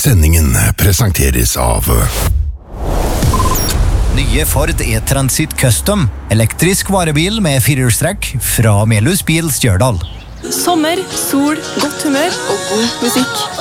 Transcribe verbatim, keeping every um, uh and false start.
sendingen presenteres av Nye Ford E-Transit Custom, elektrisk varebil med firehjulstrekk fra Melhus Bil Stjørdal. Sommer, sol, godt humør og god musikk.